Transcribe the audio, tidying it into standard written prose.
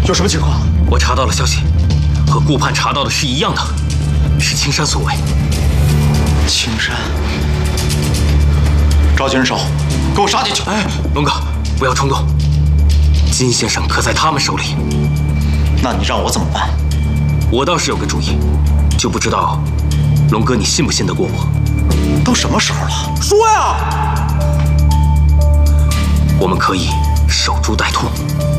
有什么情况？ 我查到了消息，和顾盼查到的是一样的，是青山所为。 青山，召集人手，给我杀进去！ 哎，龙哥，不要冲动，金先生可在他们手里。 那你让我怎么办？ 我倒是有个主意，就不知道龙哥你信不信得过我？ 都什么时候了？ 说呀！ 我们可以守株待兔。